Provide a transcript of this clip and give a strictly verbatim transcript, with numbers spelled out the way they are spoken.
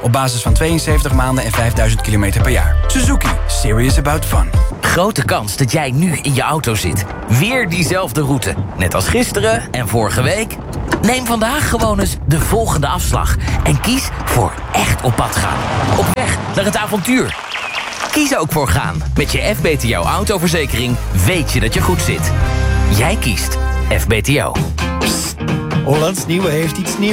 Op basis van tweeënzeventig maanden en vijfduizend kilometer per jaar. Suzuki. Serious about fun. Grote kans dat jij nu in je auto zit. Weer diezelfde route. Net als gisteren en vorige week. Neem vandaag gewoon eens de volgende afslag. En kies voor echt op pad gaan. Op weg naar het avontuur. Kies ook voor gaan. Met je F B T O autoverzekering weet je dat je goed zit. Jij kiest F B T O. Hollands Nieuwe heeft iets nieuws.